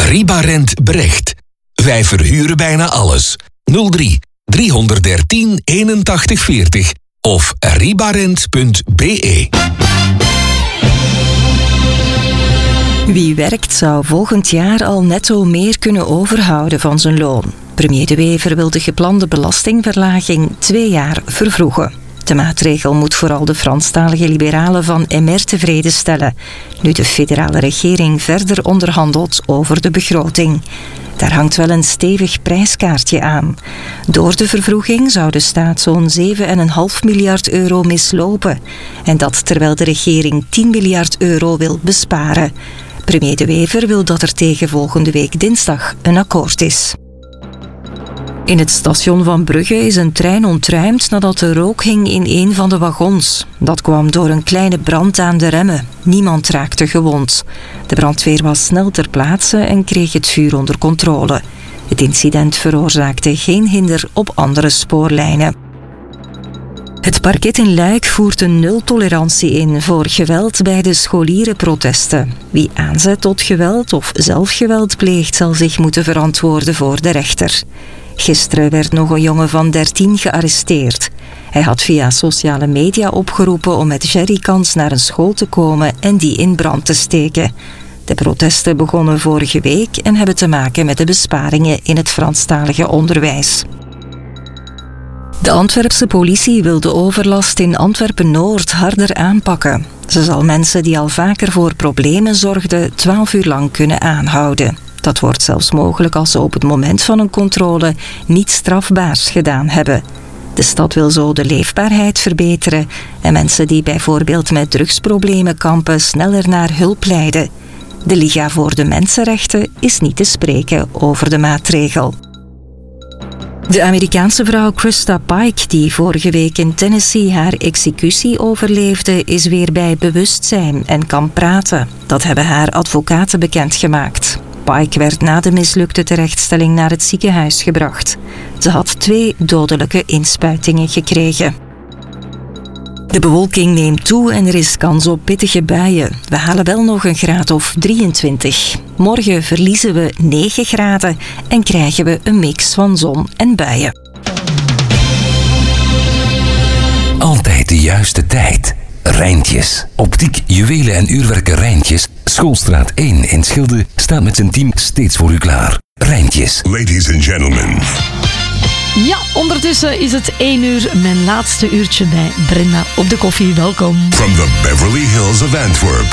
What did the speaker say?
Ribarent Brecht. Wij verhuren bijna alles. 03 313 81 40 of ribarent.be. Wie werkt zou volgend jaar al netto meer kunnen overhouden van zijn loon. Premier De Wever wil de geplande belastingverlaging 2 jaar vervroegen. De maatregel moet vooral de Franstalige liberalen van MR tevreden stellen, nu de federale regering verder onderhandelt over de begroting. Daar hangt wel een stevig prijskaartje aan. Door de vervroeging zou de staat zo'n 7,5 miljard euro mislopen. En dat terwijl de regering 10 miljard euro wil besparen. Premier De Wever wil dat er tegen volgende week dinsdag een akkoord is. In het station van Brugge is een trein ontruimd nadat er rook hing in een van de wagons. Dat kwam door een kleine brand aan de remmen. Niemand raakte gewond. De brandweer was snel ter plaatse en kreeg het vuur onder controle. Het incident veroorzaakte geen hinder op andere spoorlijnen. Het parket in Luik voert een nultolerantie in voor geweld bij de scholierenprotesten. Wie aanzet tot geweld of zelf geweld pleegt, zal zich moeten verantwoorden voor de rechter. Gisteren werd nog een jongen van 13 gearresteerd. Hij had via sociale media opgeroepen om met jerrycans naar een school te komen en die in brand te steken. De protesten begonnen vorige week en hebben te maken met de besparingen in het Franstalige onderwijs. De Antwerpse politie wil de overlast in Antwerpen-Noord harder aanpakken. Ze zal mensen die al vaker voor problemen zorgden 12 uur lang kunnen aanhouden. Dat wordt zelfs mogelijk als ze op het moment van een controle niets strafbaars gedaan hebben. De stad wil zo de leefbaarheid verbeteren en mensen die bijvoorbeeld met drugsproblemen kampen sneller naar hulp leiden. De Liga voor de Mensenrechten is niet te spreken over de maatregel. De Amerikaanse vrouw Krista Pike, die vorige week in Tennessee haar executie overleefde, is weer bij bewustzijn en kan praten. Dat hebben haar advocaten bekendgemaakt. Pike werd na de mislukte terechtstelling naar het ziekenhuis gebracht. Ze had 2 dodelijke inspuitingen gekregen. De bewolking neemt toe en er is kans op pittige buien. We halen wel nog een graad of 23. Morgen verliezen we 9 graden en krijgen we een mix van zon en buien. Altijd de juiste tijd. Rijntjes. Optiek, juwelen en uurwerken Rijntjes. Schoolstraat 1 in Schilde staat met zijn team steeds voor u klaar. Rijntjes. Ladies and gentlemen. Ja, ondertussen is het 1 uur, mijn laatste uurtje bij Brenda op de koffie. Welkom. From the Beverly Hills of Antwerp,